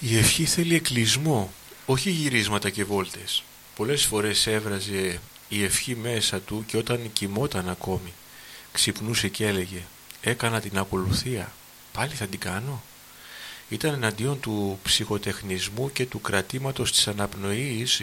Η ευχή θέλει εκκλεισμό, όχι γυρίσματα και βόλτες. Πολλές φορές έβραζε η ευχή μέσα του και όταν κοιμόταν ακόμη, ξυπνούσε και έλεγε «Έκανα την ακολουθία, πάλι θα την κάνω». Ήταν εναντίον του ψυχοτεχνισμού και του κρατήματος της αναπνοής